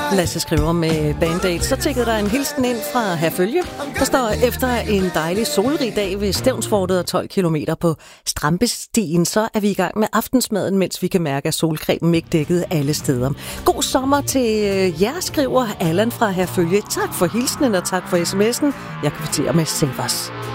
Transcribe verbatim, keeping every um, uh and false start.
Lasse skriver med Band-Aid. Så tikkede der en hilsen ind fra Herfølge. Der står, efter en dejlig solrig dag ved Stevnsfortet og tolv kilometer på Strampestien, så er vi i gang med aftensmaden, mens vi kan mærke, at solcremen ikke dækkede alle steder. God sommer til jer, skriver Allan fra Herfølge. Tak for hilsenen og tak for sms'en. Jeg kvitterer med Severs.